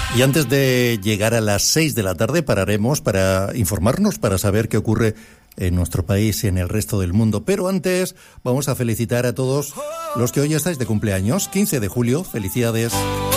Y antes de llegar a las 6 de la tarde pararemos para informarnos, para saber qué ocurre en nuestro país y en el resto del mundo. Pero antes vamos a felicitar a todos los que hoy estáis de cumpleaños. 15 de julio, felicidades.